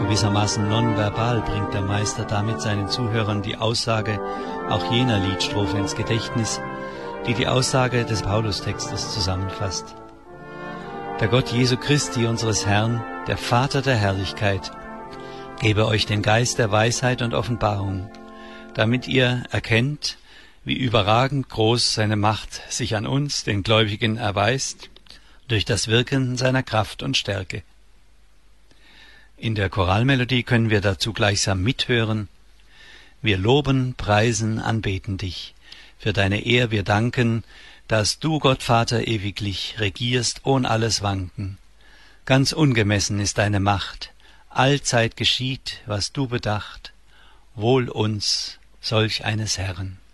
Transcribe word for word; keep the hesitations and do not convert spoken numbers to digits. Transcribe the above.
Gewissermaßen nonverbal bringt der Meister damit seinen Zuhörern die Aussage auch jener Liedstrophe ins Gedächtnis, die die Aussage des Paulustextes zusammenfasst. Der Gott Jesu Christi, unseres Herrn, der Vater der Herrlichkeit, gebe euch den Geist der Weisheit und Offenbarung, damit ihr erkennt, wie überragend groß seine Macht sich an uns, den Gläubigen, erweist, durch das Wirken seiner Kraft und Stärke. In der Choralmelodie können wir dazu gleichsam mithören: Wir loben, preisen, anbeten dich. Für deine Ehr wir danken, dass du, Gott Vater, ewiglich regierst, ohn alles Wanken. Ganz ungemessen ist deine Macht, allzeit geschieht, was du bedacht. Wohl uns, solch eines Herrn.